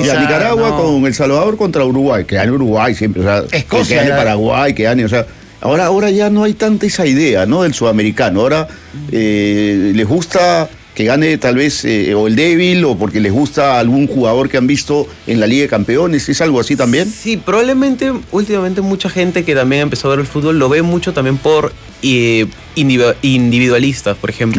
Ya, Nicaragua con El Salvador contra Uruguay, que gane Uruguay siempre, o sea, Escocia, que gane Paraguay, que gane, o sea, ahora ya no hay tanta esa idea, ¿no? Del sudamericano. Ahora les gusta que gane tal vez o el débil o porque les gusta algún jugador que han visto en la Liga de Campeones. ¿Es algo así también? Sí, probablemente últimamente mucha gente que también empezó a ver el fútbol lo ve mucho también por individualistas, por ejemplo.